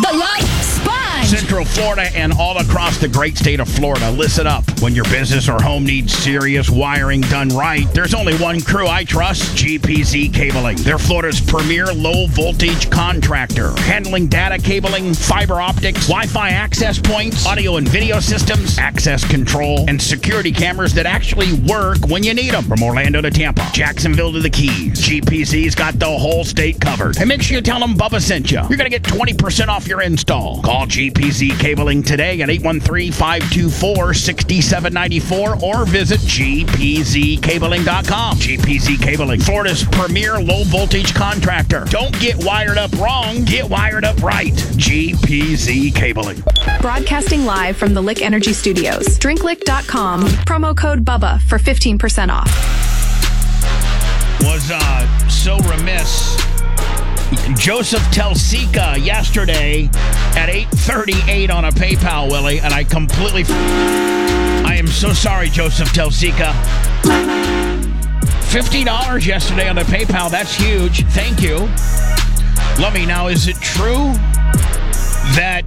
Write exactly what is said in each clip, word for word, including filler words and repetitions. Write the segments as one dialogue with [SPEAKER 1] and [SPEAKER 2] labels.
[SPEAKER 1] The Life Sponge.
[SPEAKER 2] Central Florida and all across the great state of Florida. Listen up. When your business or home needs serious wiring done right, there's only one crew I trust, G P Z Cabling. They're Florida's premier low-voltage contractor, handling data cabling, fiber optics, Wi-Fi access points, audio and video systems, access control, and security cameras that actually work when you need them. From Orlando to Tampa, Jacksonville to the Keys, G P Z's got the whole state covered. And make sure you tell them Bubba sent you. You're going to get twenty percent off your install. Call G P Z Cabling today at eight one three, five two four, six seven nine four or visit G P Z cabling dot com. G P Z Cabling, Florida's premier low-voltage contractor. Don't get wired up wrong. Get wired up right. G P Z Cabling.
[SPEAKER 3] Broadcasting live from the Lick Energy Studios. drink lick dot com. Promo code BUBBA for fifteen percent off.
[SPEAKER 2] Was uh, so remiss. Joseph Telsica yesterday at eight thirty-eight on a PayPal, Willie, and I completely... I am so sorry, Joseph Telsica. fifty dollars yesterday on the PayPal. That's huge. Thank you. Let me know, is it true that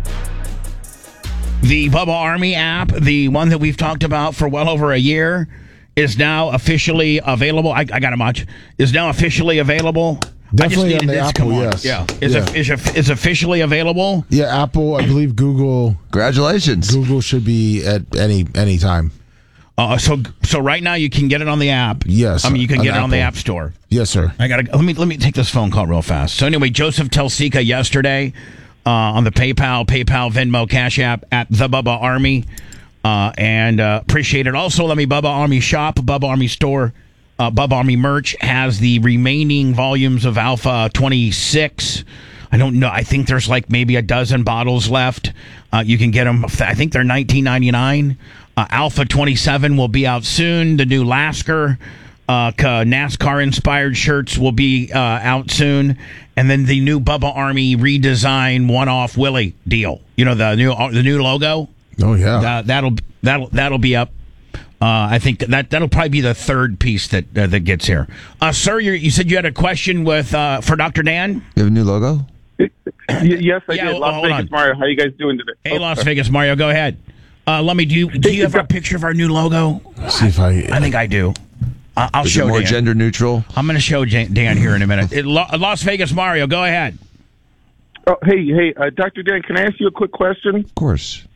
[SPEAKER 2] the Bubba Army app, the one that we've talked about for well over a year, is now officially available? I, I got a much. Is now officially available?
[SPEAKER 4] Definitely
[SPEAKER 2] I just
[SPEAKER 4] on the
[SPEAKER 2] this.
[SPEAKER 4] Apple,
[SPEAKER 2] Come on.
[SPEAKER 4] yes.
[SPEAKER 2] Yeah. Is,
[SPEAKER 4] yeah.
[SPEAKER 2] It, is, it, is officially available?
[SPEAKER 4] Yeah, Apple, I believe Google.
[SPEAKER 5] Congratulations.
[SPEAKER 4] Google should be at any any time.
[SPEAKER 2] Uh, so so right now you can get it on the app.
[SPEAKER 4] Yes.
[SPEAKER 2] I mean, you can
[SPEAKER 4] on
[SPEAKER 2] get it
[SPEAKER 4] Apple.
[SPEAKER 2] on the App Store.
[SPEAKER 4] Yes, sir.
[SPEAKER 2] I gotta let me let me take this phone call real fast. So anyway, Joseph Telsica yesterday uh, on the PayPal, PayPal, Venmo, Cash App at the Bubba Army, uh, and uh, appreciate it. Also, let me Bubba Army shop, Bubba Army store, uh, Bubba Army merch has the remaining volumes of Alpha twenty-six. I don't know. I think there's like maybe a dozen bottles left. Uh, you can get them. I think they're nineteen ninety-nine. Uh, Alpha twenty-seven will be out soon. The new Lasker uh, NASCAR-inspired shirts will be uh, out soon. And then the new Bubba Army redesign one-off Willie deal. You know, the new the new logo?
[SPEAKER 4] Oh, yeah.
[SPEAKER 2] That, that'll that'll that'll be up. Uh, I think that that'll probably be the third piece that uh, that gets here. Uh, sir, you you said you had a question with uh, for Doctor Dan?
[SPEAKER 5] You have a new logo?
[SPEAKER 6] Y- yes, I
[SPEAKER 2] Yeah,
[SPEAKER 6] did.
[SPEAKER 2] well,
[SPEAKER 6] Las
[SPEAKER 2] hold
[SPEAKER 6] Vegas
[SPEAKER 2] on.
[SPEAKER 6] Mario. How you guys doing today?
[SPEAKER 2] Hey,
[SPEAKER 6] Oh,
[SPEAKER 2] Las
[SPEAKER 6] sorry.
[SPEAKER 2] Vegas Mario, go ahead. Uh, let me do. You, do you have a picture of our new logo?
[SPEAKER 4] Let's see if I.
[SPEAKER 2] I think I do. Uh, I'll
[SPEAKER 5] Is
[SPEAKER 2] show
[SPEAKER 5] it more
[SPEAKER 2] Dan.
[SPEAKER 5] gender neutral?
[SPEAKER 2] I'm going to show Jan- Dan here in a minute. It, Lo- Las Vegas Mario, go ahead.
[SPEAKER 6] Oh, hey, hey, uh, Doctor Dan, can I ask you a quick question?
[SPEAKER 5] Of course.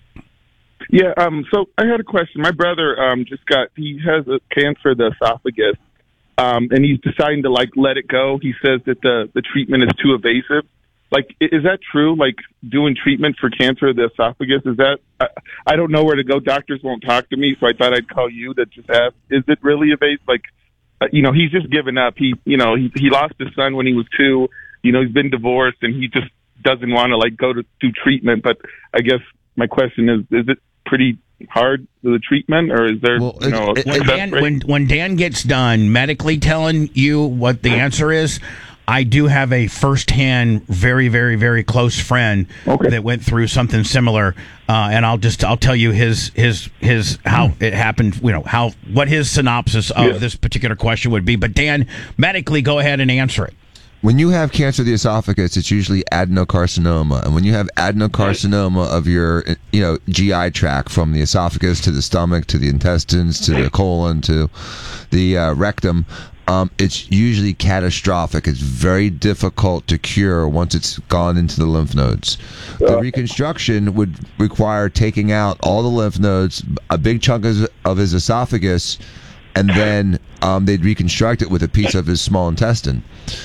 [SPEAKER 6] Yeah. Um. So I had a question. My brother um just got he has a cancer of the esophagus, um, and he's deciding to like let it go. He says that the the treatment is too evasive. Like, i- is that true? Like, doing treatment for cancer of the esophagus, is that, I, I don't know where to go. Doctors won't talk to me, so I thought I'd call you to just ask, is it really evasive? Like, uh, you know, he's just given up. He, you know, he, he lost his son when he was two. You know, he's been divorced, and he just doesn't want to, like, go to do treatment. But I guess my question is, is it pretty hard for the treatment, or is there,
[SPEAKER 5] Well,
[SPEAKER 6] you know,
[SPEAKER 5] it-
[SPEAKER 6] a
[SPEAKER 5] it-
[SPEAKER 2] When
[SPEAKER 6] success
[SPEAKER 2] Dan,
[SPEAKER 6] rate?
[SPEAKER 2] when, when Dan gets done medically telling you what the answer is, I do have a firsthand, very, very, very close friend
[SPEAKER 6] Okay.
[SPEAKER 2] that went through something similar, uh, and I'll just I'll tell you his his his how it happened. You know how what his synopsis of
[SPEAKER 6] Yeah.
[SPEAKER 2] this particular question would be. But Dan, medically, go ahead and answer it.
[SPEAKER 5] When you have cancer of the esophagus, it's usually adenocarcinoma, and when you have adenocarcinoma of your, you know, G I tract, from the esophagus to the stomach to the intestines to the colon to the uh, rectum, um, it's usually catastrophic. It's very difficult to cure once it's gone into the lymph nodes. The reconstruction would require taking out all the lymph nodes, a big chunk of, of his esophagus, and then um, they'd reconstruct it with a piece of his small intestine.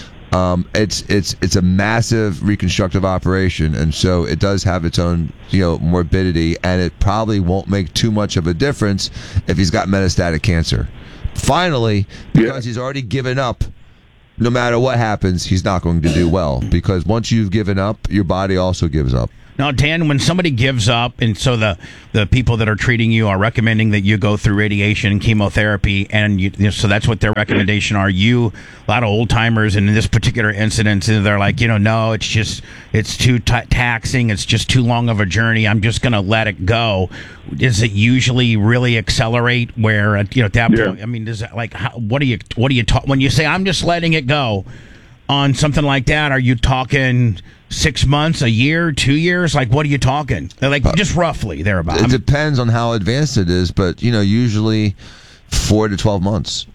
[SPEAKER 5] Um, it's it's it's a massive reconstructive operation, and so it does have its own, you know, morbidity, and it probably won't make too much of a difference if he's got metastatic cancer. Finally, because he's already given up, no matter what happens, he's not going to do well, because once you've given up, your body also gives up.
[SPEAKER 2] Now, Dan, when somebody gives up, and so the, the people that are treating you are recommending that you go through radiation and chemotherapy, and you, you know, so that's what their recommendation are. You, a lot of old timers, and in this particular incident, they're like, you know, no, it's just, it's too t- taxing, it's just too long of a journey, I'm just going to let it go. Does it usually really accelerate where, uh, you know, at that
[SPEAKER 6] Yeah.
[SPEAKER 2] point, I mean, does it, like, how, what do you, what do you talk, when you say, I'm just letting it go on something like that, are you talking Six months, a year, two years? Like, what are you talking? Like, just roughly thereabout.
[SPEAKER 5] It depends on how advanced it is, but you know, usually four to twelve months.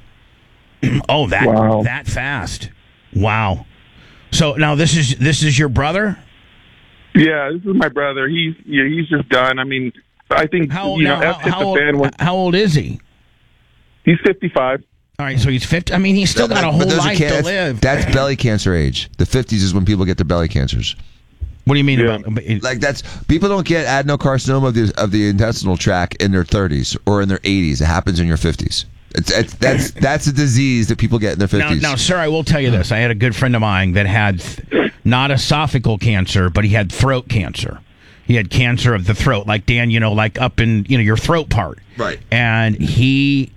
[SPEAKER 2] Oh, that
[SPEAKER 6] Wow.
[SPEAKER 2] that fast! Wow. So now this is this is your brother?
[SPEAKER 6] Yeah, this is my brother. He's yeah, he's just done. I mean, I think
[SPEAKER 2] How old
[SPEAKER 6] you know,
[SPEAKER 2] now?
[SPEAKER 6] F hit
[SPEAKER 2] How,
[SPEAKER 6] the
[SPEAKER 2] how old,
[SPEAKER 6] fan when
[SPEAKER 2] how old is he?
[SPEAKER 6] he's fifty-five.
[SPEAKER 2] All right, so he's fifty. I mean, he's still got a
[SPEAKER 5] But
[SPEAKER 2] whole
[SPEAKER 5] those are
[SPEAKER 2] life
[SPEAKER 5] can-
[SPEAKER 2] to
[SPEAKER 5] that's,
[SPEAKER 2] live.
[SPEAKER 5] That's belly cancer age. The fifties is when people get their belly cancers.
[SPEAKER 2] What do you mean
[SPEAKER 6] Yeah.
[SPEAKER 2] about?
[SPEAKER 5] Like that's people don't get adenocarcinoma of the of the intestinal tract in their thirties or in their eighties. It happens in your fifties. It's, it's that's that's a disease that people get in their
[SPEAKER 2] Now,
[SPEAKER 5] fifties.
[SPEAKER 2] now, sir, I will tell you this. I had a good friend of mine that had th- not esophageal cancer, but he had throat cancer. He had cancer of the throat, like Dan, you know, like up in you know your throat part.
[SPEAKER 5] Right.
[SPEAKER 2] And he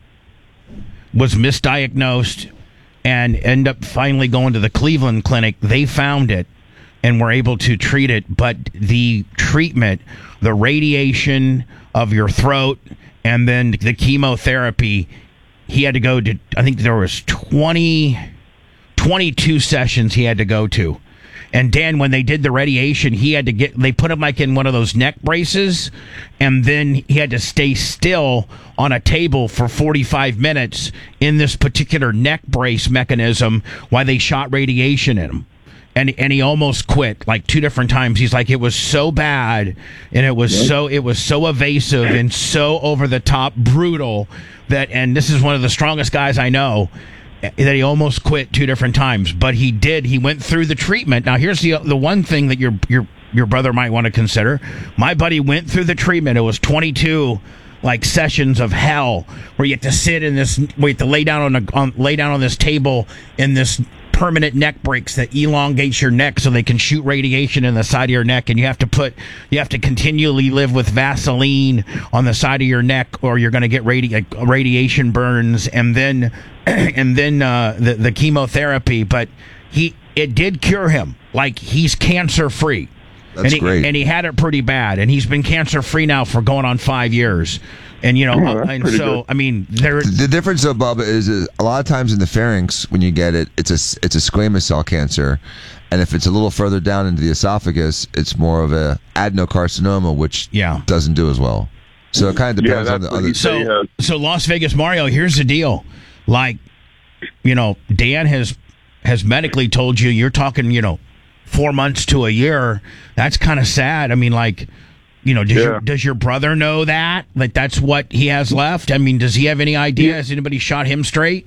[SPEAKER 2] was misdiagnosed and ended up finally going to the Cleveland Clinic. They found it and were able to treat it, but the treatment, the radiation of your throat, and then the chemotherapy, he had to go to, I think there was twenty, twenty-two sessions he had to go to. And Dan, when they did the radiation, he had to get, they put him like in one of those neck braces, and then he had to stay still on a table for forty-five minutes in this particular neck brace mechanism while they shot radiation in him. And and he almost quit like two different times. He's like, it was so bad, and it was so it was so evasive and so over the top, brutal that. And this is one of the strongest guys I know, that he almost quit two different times. But he did. He went through the treatment. Now here's the the one thing that your your your brother might want to consider. My buddy went through the treatment. It was twenty-two like sessions of hell where you have to sit in this, where you have to lay down on a on, lay down on this table in this permanent neck breaks that elongates your neck so they can shoot radiation in the side of your neck, and you have to put you have to continually live with Vaseline on the side of your neck, or you're going to get radi- radiation burns, and then and then uh, the the chemotherapy. But he it did cure him. Like, he's cancer free.
[SPEAKER 5] That's
[SPEAKER 2] and he,
[SPEAKER 5] great.
[SPEAKER 2] And he had it pretty bad, and he's been cancer free now for going on five years. And you know,
[SPEAKER 6] Oh, that's
[SPEAKER 2] and
[SPEAKER 6] pretty
[SPEAKER 2] so
[SPEAKER 6] good.
[SPEAKER 2] I mean, there.
[SPEAKER 5] The difference, though, Bubba, is, is a lot of times in the pharynx, when you get it, it's a it's a squamous cell cancer, and if it's a little further down into the esophagus, it's more of a adenocarcinoma, which
[SPEAKER 2] Yeah.
[SPEAKER 5] doesn't do as well. So it kind of
[SPEAKER 6] Yeah,
[SPEAKER 5] depends on
[SPEAKER 6] that's
[SPEAKER 5] the
[SPEAKER 6] what
[SPEAKER 5] other.
[SPEAKER 6] he said.
[SPEAKER 2] So, so Las Vegas Mario, here's the deal. Like, you know, Dan has has medically told you you're talking, you know, four months to a year. That's kind of sad. I mean, like, you know, does
[SPEAKER 6] Yeah.
[SPEAKER 2] your does your brother know that? Like, that's what he has left? I mean, does he have any idea? Has anybody shot him straight?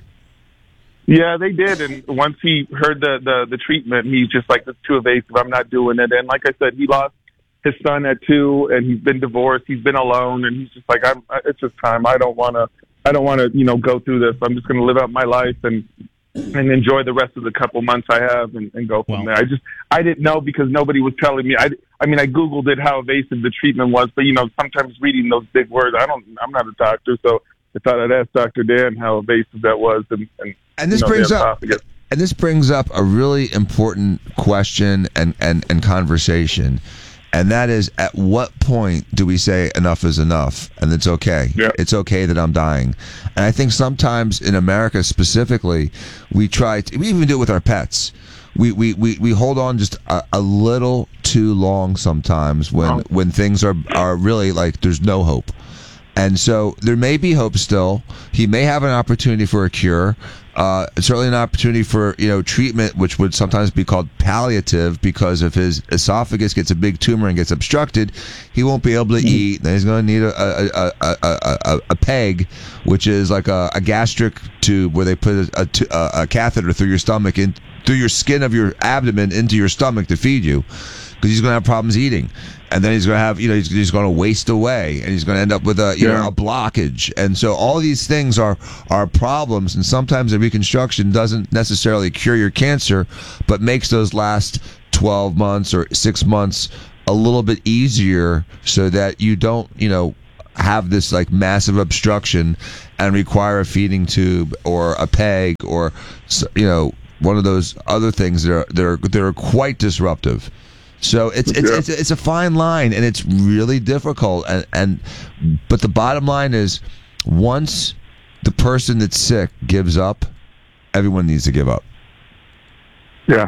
[SPEAKER 6] Yeah, they did. And once he heard the, the, the treatment, he's just like, it's too evasive. I'm not doing it. And like I said, he lost his son at two, and he's been divorced. He's been alone, and he's just like, I'm. It's just time. I don't want to. I don't want to, you know, go through this. I'm just going to live out my life and and enjoy the rest of the couple months I have, and, and go from
[SPEAKER 2] Well-
[SPEAKER 6] there. I just I didn't know because nobody was telling me. I, I mean, I Googled it how evasive the treatment was, but you know, sometimes reading those big words, I don't. I'm not a doctor, so I thought I'd ask Doctor Dan how evasive that was, and and,
[SPEAKER 5] And this
[SPEAKER 6] you know,
[SPEAKER 5] brings
[SPEAKER 6] the
[SPEAKER 5] up
[SPEAKER 6] esophagus.
[SPEAKER 5] and this brings up a really important question and, and, and conversation. And that is, at what point do we say enough is enough and it's okay?
[SPEAKER 6] Yeah.
[SPEAKER 5] It's okay that I'm dying. And I think sometimes in America specifically, we try to, we even do it with our pets. We we, we, we hold on just a, a little too long sometimes when, when things are, are really like there's no hope. And so there may be hope still. He may have an opportunity for a cure. Uh, certainly an opportunity for, you know, treatment, which would sometimes be called palliative, because if his esophagus gets a big tumor and gets obstructed, he won't be able to eat. Then he's going to need a a, a, a, a, a peg, which is like a, a gastric tube where they put a, a, a catheter through your stomach, in, through your skin of your abdomen into your stomach to feed you, because he's going to have problems eating. And then he's going to have, you know, he's, he's going to waste away, and he's going to end up with a, you
[SPEAKER 6] Yeah.
[SPEAKER 5] know, a blockage. And so all these things are, are problems. And sometimes the reconstruction doesn't necessarily cure your cancer, but makes those last twelve months or six months a little bit easier so that you don't, you know, have this like massive obstruction and require a feeding tube or a peg or, you know, one of those other things that are, that are, that are quite disruptive. So it's it's,
[SPEAKER 6] Yeah.
[SPEAKER 5] it's it's a fine line, and it's really difficult. And, and but the bottom line is, once the person that's sick gives up, everyone needs to give up.
[SPEAKER 6] Yeah.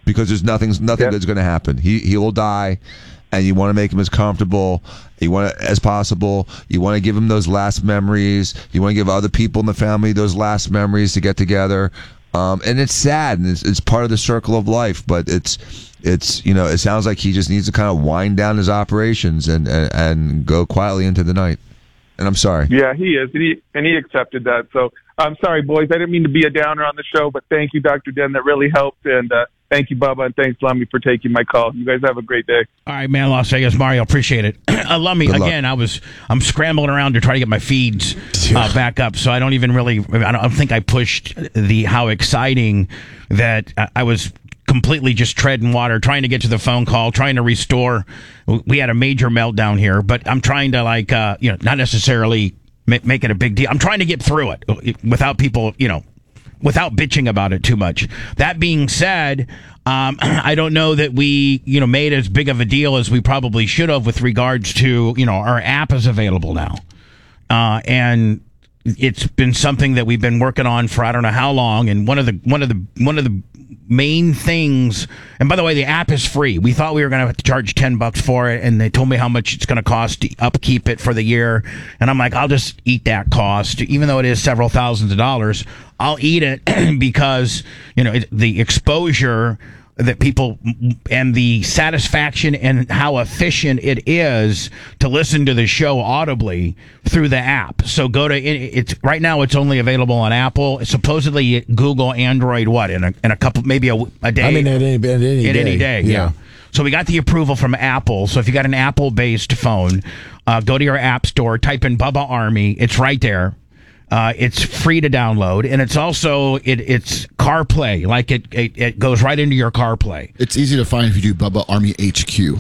[SPEAKER 5] because there's nothing nothing
[SPEAKER 6] Yep.
[SPEAKER 5] good's going to happen. He he will die, and you want to make him as comfortable you want to, as possible. You want to give him those last memories. You want to give other people in the family those last memories to get together. Um, and it's sad, and it's, it's part of the circle of life. But it's it's you know it sounds like he just needs to kind of wind down his operations and and, and go quietly into the night. And I'm sorry.
[SPEAKER 6] Yeah, he is, and he and he accepted that. So I'm sorry, boys. I didn't mean to be a downer on the show, but thank you, Doctor Den. That really helped, and uh, thank you, Bubba, and thanks, Lummy, for taking my call. You guys have a great day.
[SPEAKER 2] All right, man, Las Vegas, Mario, appreciate it. uh, Lummy,
[SPEAKER 5] Good luck.
[SPEAKER 2] again, I was I'm scrambling around to try to get my feeds uh, back up, so I don't even really I don't think I pushed the how exciting that I, I was. Completely just treading water, trying to get to the phone call, trying to restore. We had a major meltdown here, but I'm trying to like, uh, you know, not necessarily ma- make it a big deal. I'm trying to get through it without people, you know, without bitching about it too much. That being said, um, I don't know that we, you know, made as big of a deal as we probably should have with regards to, you know, our app is available now. Uh, and it's been something that we've been working on for I don't know how long. And one of the, one of the, one of the, main things, and by the way, the app is free. We thought we were going to have to charge ten bucks for it, and they told me how much it's going to cost to upkeep it for the year. And I'm like, I'll just eat that cost, even though it is several thousands of dollars. I'll eat it because, you know, it, the exposure that people and the satisfaction and how efficient it is to listen to the show audibly through the app. So go to it's right now. It's only available on Apple. Supposedly Google, Android. What in a in a couple maybe a, a day.
[SPEAKER 4] I mean, at any, at any
[SPEAKER 2] at
[SPEAKER 4] day.
[SPEAKER 2] any day. Yeah. yeah. So we got the approval from Apple. So if you got an Apple-based phone, uh, go to your app store, type in Bubba Army. It's right there. Uh, it's free to download, and it's also it, it's CarPlay. Like it, it, it goes right into your CarPlay.
[SPEAKER 1] It's easy to find if you do Bubba Army H Q.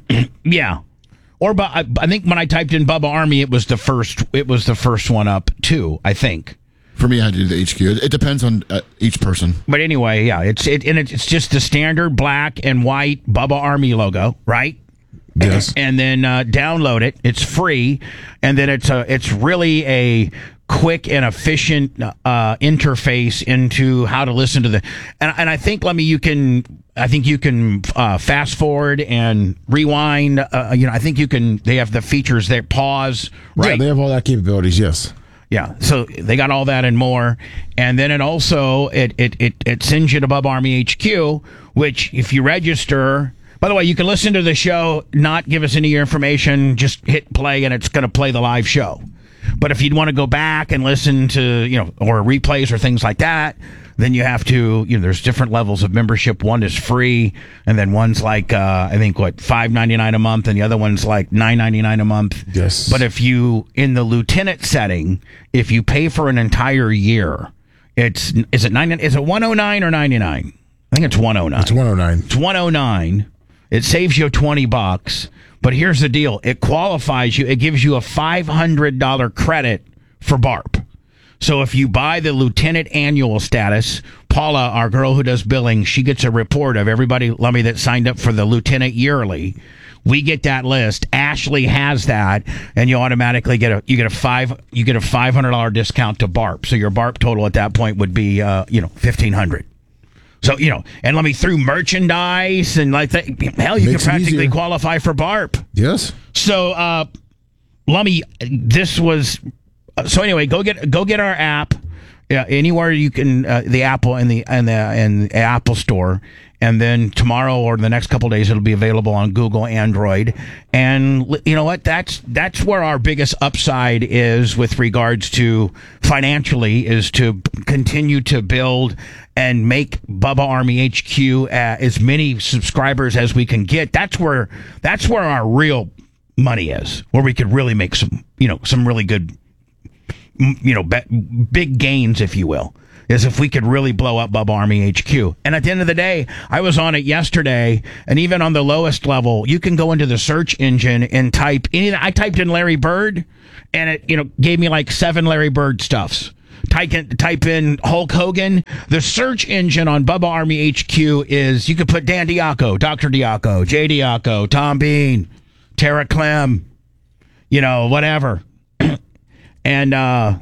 [SPEAKER 2] Yeah, or but I, I think when I typed in Bubba Army, it was the first. It was the first one up too. I think.
[SPEAKER 1] For me, I do the H Q. It, it depends on uh, each person.
[SPEAKER 2] But anyway, yeah, it's it and it's just the standard black and white Bubba Army logo, right?
[SPEAKER 4] Yes.
[SPEAKER 2] And then uh, download it. It's free, and then it's a it's really a quick and efficient uh, interface into how to listen to the and and I think let me you can I think you can uh, fast forward and rewind. Uh, you know, I think you can. They have the features there. Pause. Right.
[SPEAKER 4] Yeah, they have all that capabilities. Yes.
[SPEAKER 2] Yeah, so they got all that and more, and then it also it it it, it sends you to Bubba Army H Q, which if you register. By the way, you can listen to the show, not give us any of your information, just hit play, and it's going to play the live show. But if you'd want to go back and listen to, you know, or replays or things like that, then you have to, you know, there's different levels of membership. One is free, and then one's like, uh, I think, what, five ninety-nine a month, and the other one's like nine ninety-nine a month.
[SPEAKER 4] Yes.
[SPEAKER 2] But if you, in the lieutenant setting, if you pay for an entire year, it's, is it nine, is it one oh nine or ninety-nine? I think it's one oh nine.
[SPEAKER 4] It's one oh nine.
[SPEAKER 2] It's one oh nine. It saves you twenty bucks. But here's the deal. It qualifies you. It gives you a five hundred dollars credit for B A R P. So if you buy the lieutenant annual status, Paula, our girl who does billing, she gets a report of everybody, Lummy, that signed up for the lieutenant yearly. We get that list. Ashley has that, and you automatically get a you get a five you get a five hundred dollars discount to B A R P. So your B A R P total at that point would be uh, you know fifteen hundred dollars. So, you know, and let me through merchandise and like that. Hell, you
[SPEAKER 4] Makes
[SPEAKER 2] can
[SPEAKER 4] it
[SPEAKER 2] practically
[SPEAKER 4] easier.
[SPEAKER 2] qualify for B A R P.
[SPEAKER 4] Yes.
[SPEAKER 2] So, uh, Lummy, this was. Uh, so anyway, go get go get our app. Yeah, anywhere you can, uh, the Apple and the and the and the Apple Store, and then tomorrow or the next couple of days it'll be available on Google, Android, and you know what? That's that's where our biggest upside is with regards to financially is to continue to build and make Bubba Army H Q uh, as many subscribers as we can get. That's where that's where our real money is, where we could really make some you know some really good. You know, be- big gains, if you will, is if we could really blow up Bubba Army H Q. And at the end of the day, I was on it yesterday, and even on the lowest level, you can go into the search engine and type any. I typed in Larry Bird, and it you know gave me like seven Larry Bird stuffs. Type in, type in Hulk Hogan. The search engine on Bubba Army H Q is you could put Dan Diaco, Doctor Diaco, Jay Diaco, Tom Bean, Tara Clem, you know, whatever. And uh,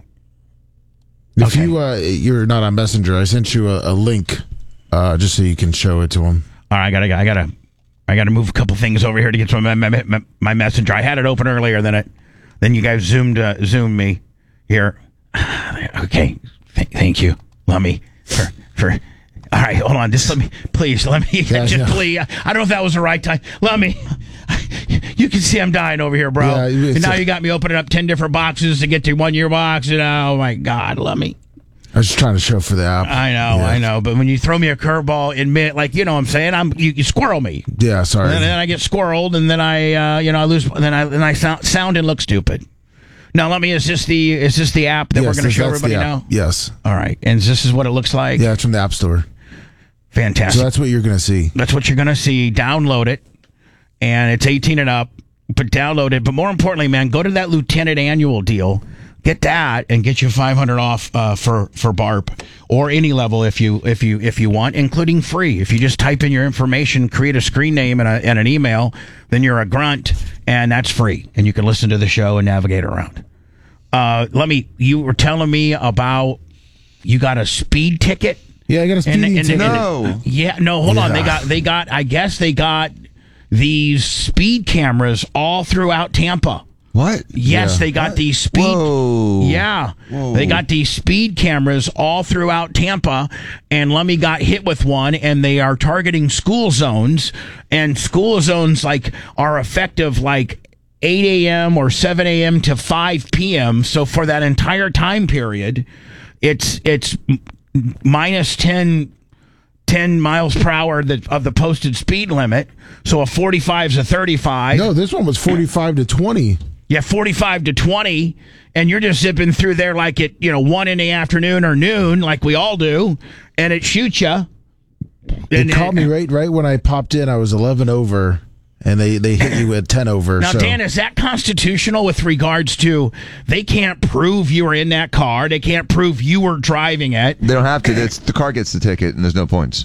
[SPEAKER 4] If
[SPEAKER 2] okay.
[SPEAKER 4] you uh, you're not on Messenger, I sent you a, a link uh, just so you can show it to him.
[SPEAKER 2] All right, I gotta, I gotta, I gotta move a couple things over here to get to my, my, my, my messenger. I had it open earlier, then it, then you guys zoomed, uh, zoomed me here. Okay, Th- thank you, Lummy, for for. All right, hold on. Just let me, please, let me,
[SPEAKER 4] Yeah,
[SPEAKER 2] just
[SPEAKER 4] yeah.
[SPEAKER 2] please. I don't know if that was the right time. Let me. You can see I'm dying over here, bro.
[SPEAKER 4] Yeah, it's
[SPEAKER 2] and now
[SPEAKER 4] a-
[SPEAKER 2] you got me opening up ten different boxes to get to one year box. And oh my God, let me.
[SPEAKER 4] I was just trying to show for the app.
[SPEAKER 2] I know,
[SPEAKER 4] Yeah.
[SPEAKER 2] I know. But when you throw me a curveball, admit, like, you know what I'm saying? I'm you, you squirrel me.
[SPEAKER 4] Yeah, sorry.
[SPEAKER 2] And then I get squirreled, and then I, uh, you know, I lose. Then I, then I sound, sound and look stupid. Now, let me. Is this the is this the app that
[SPEAKER 4] Yes,
[SPEAKER 2] we're going to
[SPEAKER 4] this-
[SPEAKER 2] show
[SPEAKER 4] that's the
[SPEAKER 2] everybody
[SPEAKER 4] app.
[SPEAKER 2] now?
[SPEAKER 4] Yes.
[SPEAKER 2] All right, and this is what it looks like.
[SPEAKER 4] Yeah, it's from the App Store.
[SPEAKER 2] Fantastic.
[SPEAKER 4] So that's what you're going to see.
[SPEAKER 2] That's what you're going to see. Download it, and it's eighteen and up. But download it. But more importantly, man, go to that Lieutenant Annual deal. Get that and get you five hundred off uh, for for B A R P or any level if you if you if you want, including free. If you just type in your information, create a screen name and, a, and an email, then you're a grunt, and that's free, and you can listen to the show and navigate around. Uh, let me. You were telling me about you got a speed ticket.
[SPEAKER 4] Yeah, I got a
[SPEAKER 2] And,
[SPEAKER 4] speeding
[SPEAKER 2] and,
[SPEAKER 4] ticket.
[SPEAKER 2] and-
[SPEAKER 5] No.
[SPEAKER 2] yeah, no, hold on.
[SPEAKER 4] Yeah.
[SPEAKER 2] They got, they got, I guess they got these speed cameras all throughout Tampa.
[SPEAKER 5] What?
[SPEAKER 2] Yes,
[SPEAKER 4] Yeah.
[SPEAKER 2] they got these speed.
[SPEAKER 5] Whoa.
[SPEAKER 2] Yeah,
[SPEAKER 5] Whoa.
[SPEAKER 2] they got these speed cameras all throughout Tampa, and Lummy got hit with one, and they are targeting school zones, and school zones like are effective like eight a.m. or seven a.m. to five p.m. So for that entire time period, it's it's minus ten. ten miles per hour that, of the posted speed limit. So a forty-five is a thirty-five.
[SPEAKER 4] No, this one was forty-five to twenty.
[SPEAKER 2] Yeah, forty-five to twenty. And you're just zipping through there like at, you know, one in the afternoon or noon, like we all do. And it shoots you.
[SPEAKER 4] It caught me right right when I popped in. I was eleven over, and they, they hit you at ten over.
[SPEAKER 2] Now,
[SPEAKER 4] so.
[SPEAKER 2] Dan, is that constitutional with regards to they can't prove you were in that car? They can't prove you were driving it.
[SPEAKER 5] They don't have to. That's, the car gets the ticket, and there's no points.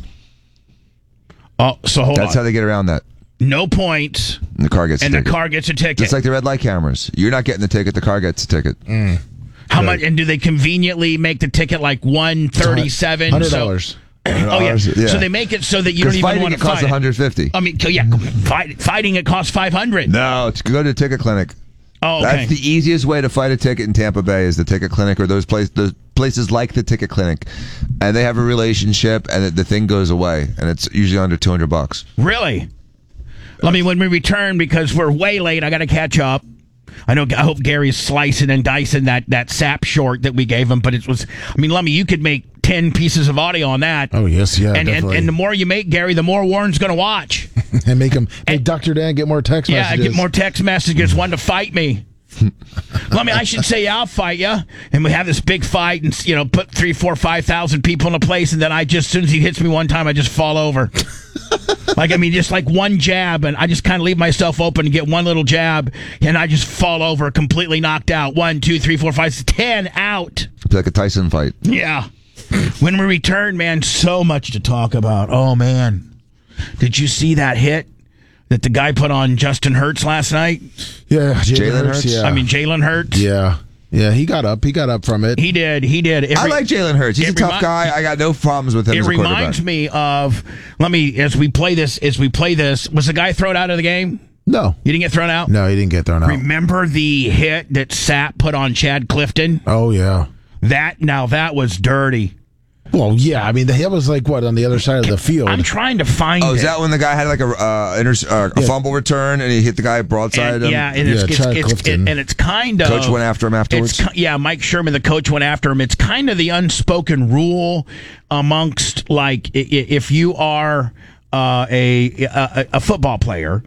[SPEAKER 2] Oh, so hold
[SPEAKER 5] That's
[SPEAKER 2] on.
[SPEAKER 5] how they get around that.
[SPEAKER 2] No points,
[SPEAKER 5] And the car gets
[SPEAKER 2] and
[SPEAKER 5] the
[SPEAKER 2] the
[SPEAKER 5] ticket.
[SPEAKER 2] car gets a ticket.
[SPEAKER 5] Just like the red light cameras. You're not getting the ticket. The car gets the ticket.
[SPEAKER 2] How much? And do they conveniently make the ticket like one thirty-seven?
[SPEAKER 4] Hundred dollars.
[SPEAKER 2] Oh yeah.
[SPEAKER 5] Yeah.
[SPEAKER 2] So they make it so that you don't
[SPEAKER 5] Because
[SPEAKER 2] even
[SPEAKER 5] fighting
[SPEAKER 2] want
[SPEAKER 5] it
[SPEAKER 2] to
[SPEAKER 5] costs
[SPEAKER 2] fight.
[SPEAKER 5] one hundred fifty.
[SPEAKER 2] I mean, yeah, fight, fighting it costs five hundred.
[SPEAKER 5] No, it's go to the ticket clinic.
[SPEAKER 2] Oh, okay.
[SPEAKER 5] That's the easiest way to fight a ticket in Tampa Bay is the ticket clinic or those places, those places like the ticket clinic, and they have a relationship, and the thing goes away, and it's usually under two hundred bucks.
[SPEAKER 2] Really? Let me when we return because we're way late. I got to catch up. I know. I hope Gary's slicing and dicing that that sap short that we gave him, but it was. I mean, Lummy, you could make ten pieces of audio on that.
[SPEAKER 4] Oh yes, yeah,
[SPEAKER 2] and, and
[SPEAKER 4] definitely.
[SPEAKER 2] and the more you make, Gary, the more Warren's going to watch.
[SPEAKER 4] and make them. Hey, Doctor Dan, get more text
[SPEAKER 2] Yeah, I
[SPEAKER 4] messages.
[SPEAKER 2] get more text messages. One to fight me. Let me. I should say, yeah, I'll fight you, and we have this big fight, and you know, put three, four, five thousand people in a place, and then I just, as soon as he hits me one time, I just fall over. Like I mean, just like one jab, and I just kind of leave myself open to get one little jab, and I just fall over, completely knocked out. One, two, three, four, five, ten out.
[SPEAKER 5] It's like a Tyson fight.
[SPEAKER 2] Yeah. When we return, man, so much to talk about. Oh man, did you see that hit that the guy put on Justin Hurts last night?
[SPEAKER 4] Yeah, Jalen
[SPEAKER 5] Jalen
[SPEAKER 4] Hurts.
[SPEAKER 5] Hurts?
[SPEAKER 4] Yeah,
[SPEAKER 2] I mean, Jalen Hurts.
[SPEAKER 4] yeah, yeah. He got up. He got up from it.
[SPEAKER 2] He did. He did. Every,
[SPEAKER 5] I like Jalen Hurts. He's a
[SPEAKER 2] it
[SPEAKER 5] tough
[SPEAKER 2] remi-
[SPEAKER 5] guy. I got no problems with him
[SPEAKER 2] It
[SPEAKER 5] as a
[SPEAKER 2] reminds
[SPEAKER 5] quarterback.
[SPEAKER 2] me of. Let me as we play this. As we play this, was the guy thrown out of the game?
[SPEAKER 4] no,
[SPEAKER 2] You didn't get thrown out.
[SPEAKER 4] no, he didn't get thrown out.
[SPEAKER 2] Remember the hit that Sapp put on Chad Clifton?
[SPEAKER 4] Oh yeah.
[SPEAKER 2] That now that was dirty.
[SPEAKER 4] Well, yeah. I mean, the hit was like what on the other side of the field.
[SPEAKER 2] I'm trying to find
[SPEAKER 5] Oh, is
[SPEAKER 2] it.
[SPEAKER 5] that when the guy had like a uh, inter- uh, a
[SPEAKER 4] Yeah.
[SPEAKER 5] fumble return and he hit the guy broadside?
[SPEAKER 2] And,
[SPEAKER 5] him?
[SPEAKER 2] yeah, and it's,
[SPEAKER 4] Yeah,
[SPEAKER 2] it's,
[SPEAKER 4] Chad
[SPEAKER 2] it's,
[SPEAKER 4] Clifton.
[SPEAKER 2] it, and it's kind of
[SPEAKER 5] Coach went after him afterwards?
[SPEAKER 2] It's, ki- yeah, Mike Sherman, the coach, went after him. It's kind of the unspoken rule amongst like i- i- if you are uh, a, a a football player.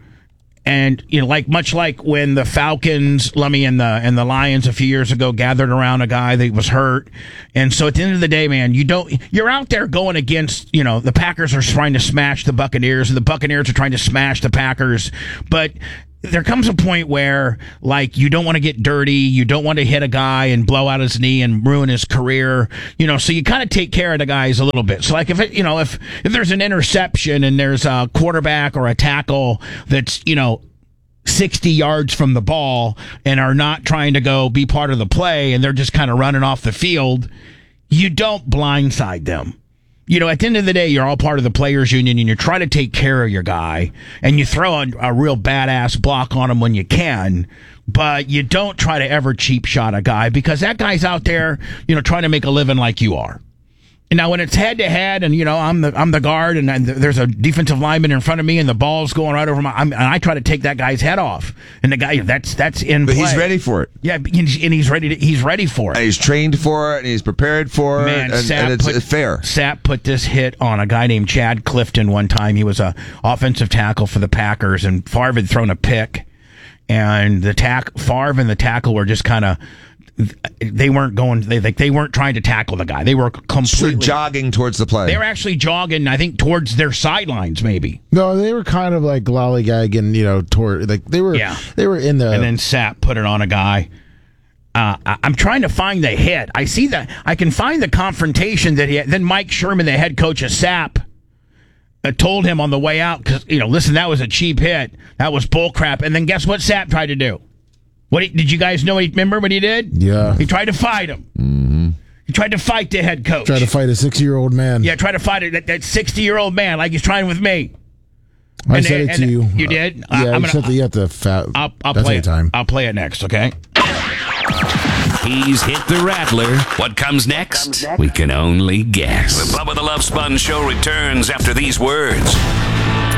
[SPEAKER 2] And you know, like much like when the Falcons, Lummy, and the and the Lions a few years ago gathered around a guy that was hurt, and so at the end of the day, man, you don't you're out there going against you know the Packers are trying to smash the Buccaneers, and the Buccaneers are trying to smash the Packers, but there comes a point where like you don't want to get dirty, you don't want to hit a guy and blow out his knee and ruin his career, you know, so you kind of take care of the guys a little bit. So like if it, you know, if if there's an interception and there's a quarterback or a tackle that's, you know, sixty yards from the ball and are not trying to go be part of the play and they're just kind of running off the field, you don't blindside them. you know, at the end of the day, you're all part of the players union, and you're trying to take care of your guy, and you throw a, a real badass block on him when you can, but you don't try to ever cheap shot a guy, because that guy's out there, you know, trying to make a living like you are. And now, when it's head to head, and you know, I'm the I'm the guard, and, and there's a defensive lineman in front of me, and the ball's going right over my, I'm, and I try to take that guy's head off, and the guy that's that's in
[SPEAKER 5] But
[SPEAKER 2] play.
[SPEAKER 5] he's ready for it.
[SPEAKER 2] Yeah, and he's ready to, he's ready for it.
[SPEAKER 5] And he's trained for it, and he's prepared for
[SPEAKER 2] Man,
[SPEAKER 5] it, and,
[SPEAKER 2] Sapp
[SPEAKER 5] and it's
[SPEAKER 2] put,
[SPEAKER 5] fair.
[SPEAKER 2] Sapp put this hit on a guy named Chad Clifton one time. He was a offensive tackle for the Packers, and Favre had thrown a pick, and the tack Favre and the tackle were just kind of. They weren't going. They like they weren't trying to tackle the guy. They were completely
[SPEAKER 5] So jogging towards the play.
[SPEAKER 2] They were actually jogging, I think, towards their sidelines, maybe.
[SPEAKER 4] No, they were kind of like lollygagging, you know, toward like they were.
[SPEAKER 2] Yeah.
[SPEAKER 4] They were in the.
[SPEAKER 2] And then Sapp put it on a guy. Uh, I, I'm trying to find the hit. I see that. I can find the confrontation that he had. Then Mike Sherman, the head coach of Sapp, uh, told him on the way out, because, you know, listen, that was a cheap hit. That was bullcrap. And then guess what Sapp tried to do? What he, did you guys know? He, remember what he did?
[SPEAKER 4] Yeah.
[SPEAKER 2] He tried to fight him.
[SPEAKER 5] Mm-hmm.
[SPEAKER 2] He tried to fight the head coach.
[SPEAKER 4] Tried to fight a six-year-old man.
[SPEAKER 2] Yeah, try to fight it, that, that sixty-year-old man like he's trying with me.
[SPEAKER 4] I
[SPEAKER 2] And-
[SPEAKER 4] said it
[SPEAKER 2] and-
[SPEAKER 4] to you.
[SPEAKER 2] You did?
[SPEAKER 4] Yeah,
[SPEAKER 2] I- I'm
[SPEAKER 4] you
[SPEAKER 2] gonna-
[SPEAKER 4] said that you have to fat.
[SPEAKER 2] I'll, I'll
[SPEAKER 4] that's
[SPEAKER 2] play
[SPEAKER 4] any
[SPEAKER 2] it.
[SPEAKER 4] time.
[SPEAKER 2] I'll play it next, okay?
[SPEAKER 7] He's hit the rattler. What comes next? We can only guess. The Bubba the Love Sponge Show returns after these words.